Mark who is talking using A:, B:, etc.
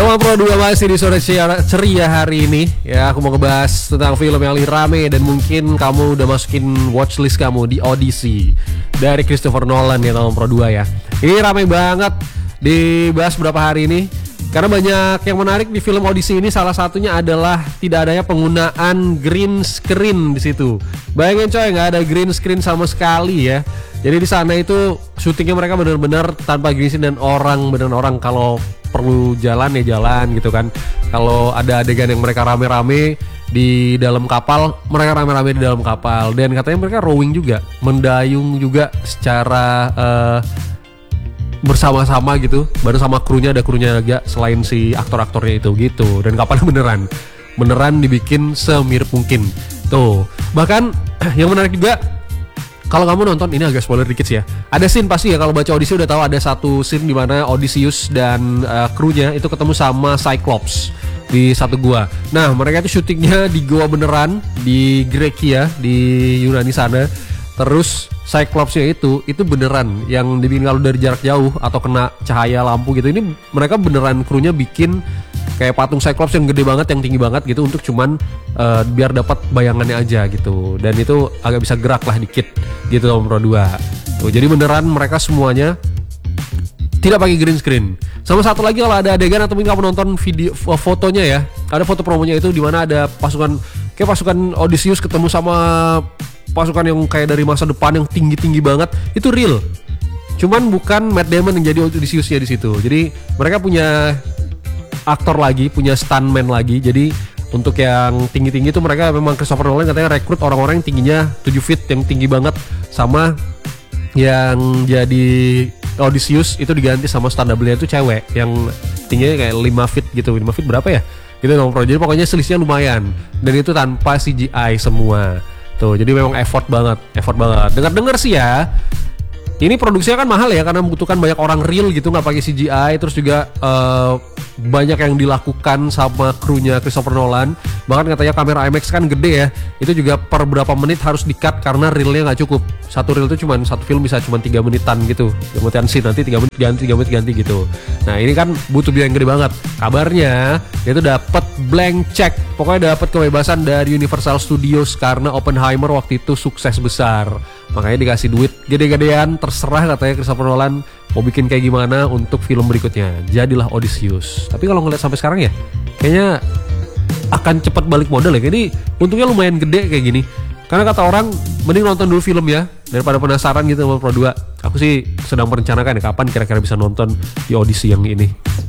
A: Sama Pro 2 masih di sore ceria hari ini. Ya, aku mau ngebahas tentang film yang lagi rame dan mungkin kamu udah masukin watchlist kamu di Odyssey dari Christopher Nolan ya, sama Pro 2 ya. Ini rame banget dibahas beberapa hari ini karena banyak yang menarik di film Odyssey ini. Salah satunya adalah tidak adanya penggunaan green screen di situ. Bayangin coy, nggak ada green screen sama sekali ya. Jadi di sana itu syutingnya mereka benar-benar tanpa green screen dan orang kalau perlu jalan ya jalan gitu kan. Kalau ada adegan yang mereka rame-rame di dalam kapal, mereka rame-rame di dalam kapal. Dan katanya mereka rowing juga, mendayung juga secara bersama-sama gitu. Baru sama krunya, ada krunya juga selain si aktor-aktornya itu gitu. Dan kapalnya beneran dibikin semirip mungkin. Tuh, bahkan yang menarik juga, kalau kamu nonton, ini agak spoiler dikit sih ya. Ada scene pasti ya, kalau baca Odyssey udah tahu ada satu scene di mana Odysseus dan krunya itu ketemu sama Cyclops di satu gua. Nah, mereka itu syutingnya di gua beneran di Grecia di Yunani sana. Terus Cyclopsnya itu beneran yang dibikin kalau dari jarak jauh atau kena cahaya lampu gitu. Ini mereka beneran krunya bikin kayak patung Cyclops yang gede banget, yang tinggi banget gitu, untuk cuman biar dapat bayangannya aja gitu. Dan itu agak bisa gerak lah dikit gitu sama Pro 2. Tuh, jadi beneran mereka semuanya tidak pakai green screen. Sama satu lagi, kalau ada adegan atau mungkin kamu nonton video fotonya ya, ada foto promonya itu di mana ada pasukan Odysseus ketemu sama pasukan yang kayak dari masa depan yang tinggi-tinggi banget. Itu real. Cuman bukan Matt Damon yang jadi Odysseusnya di situ. Jadi mereka punya aktor lagi, punya stuntman lagi. Jadi untuk yang tinggi-tinggi itu mereka memang Christopher Nolan katanya rekrut orang-orang yang tingginya 7 feet, yang tinggi banget. Sama yang jadi Odysseus itu diganti sama stunt double-nya itu cewek yang tingginya kayak 5 feet gitu. 5 feet berapa ya? Gitu dong. Jadi pokoknya selisihnya lumayan. Dan itu tanpa CGI semua. Tuh, jadi memang effort banget. Dengar sih ya, ini produksinya kan mahal ya karena membutuhkan banyak orang real gitu, nggak pakai CGI. Terus juga banyak yang dilakukan sama krunya Christopher Nolan. Bahkan katanya kamera IMAX kan gede ya, itu juga per berapa menit harus di-cut karena reelnya nggak cukup. Satu reel itu satu film bisa cuma 3 menitan gitu. Kemudian scene nanti 3 menit ganti, 3 menit ganti gitu. Nah, ini kan butuh biaya yang gede banget. Kabarnya dia tuh dapat blank check. Pokoknya dapat kebebasan dari Universal Studios karena Oppenheimer waktu itu sukses besar. Makanya dikasih duit gede-gedean, terserah katanya Christopher Nolan mau bikin kayak gimana untuk film berikutnya. Jadilah Odysseus. Tapi kalau ngeliat sampai sekarang ya, kayaknya akan cepat balik modal ya. Jadi untungnya lumayan gede kayak gini. Karena kata orang, mending nonton dulu film ya, daripada penasaran gitu sama Pro 2. Aku sih sedang merencanakan ya kapan kira-kira bisa nonton di Odyssey yang ini.